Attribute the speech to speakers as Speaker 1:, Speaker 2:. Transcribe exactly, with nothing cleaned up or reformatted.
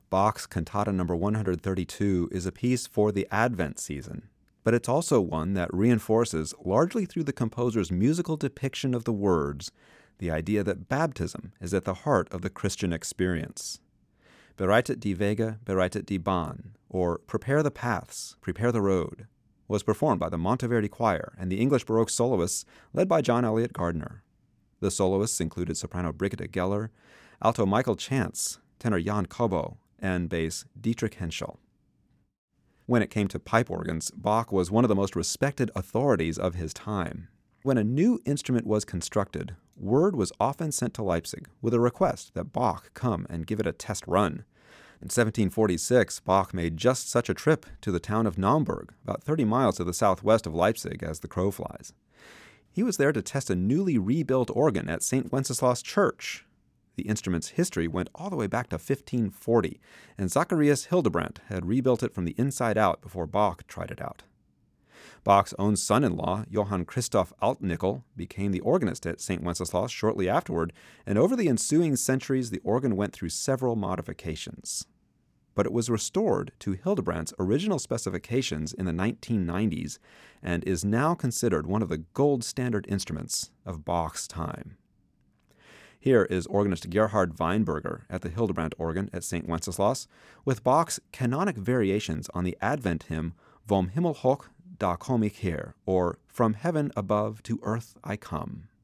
Speaker 1: Bach's Cantata number one hundred thirty-two is a piece for the Advent season, but it's also one that reinforces, largely through the composer's musical depiction of the words, the idea that baptism is at the heart of the Christian experience. Bereitet die Wege, bereitet die Bahn, or Prepare the Paths, Prepare the Road, was performed by the Monteverdi Choir and the English Baroque soloists led by John Eliot Gardiner. The soloists included soprano Brigitte Geller, alto Michael Chance, tenor Jan Kobo, and bass Dietrich Henschel. When it came to pipe organs, Bach was one of the most respected authorities of his time. When a new instrument was constructed, word was often sent to Leipzig with a request that Bach come and give it a test run. In seventeen forty-six, Bach made just such a trip to the town of Naumburg, about thirty miles to the southwest of Leipzig as the crow flies. He was there to test a newly rebuilt organ at Saint Wenceslaus Church. The instrument's history went all the way back to fifteen forty, and Zacharias Hildebrandt had rebuilt it from the inside out before Bach tried it out. Bach's own son-in-law, Johann Christoph Altnickel, became the organist at Saint Wenceslaus shortly afterward, and over the ensuing centuries the organ went through several modifications. But it was restored to Hildebrandt's original specifications in the nineteen nineties and is now considered one of the gold standard instruments of Bach's time. Here is organist Gerhard Weinberger at the Hildebrandt organ at Saint Wenceslaus with Bach's canonic variations on the Advent hymn Vom Himmel hoch, da komm ich her, or From Heaven Above to Earth I Come.